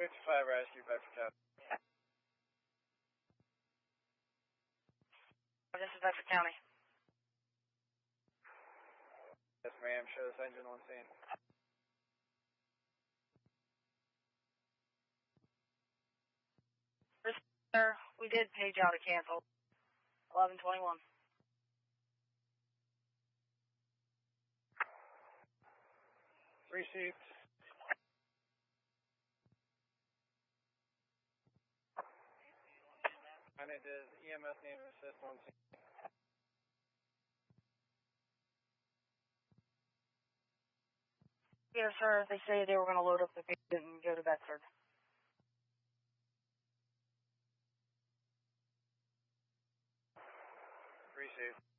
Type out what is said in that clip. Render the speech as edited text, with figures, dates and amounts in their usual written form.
55 rescue, Bedford County. This is Bedford County. Yes, ma'am. Show this engine on scene. Sir, we did page out a cancel. 1121. Received. And it is EMS need to assist on scene. Yes, sir. They say they were going to load up the patient and go to Bedford. Received.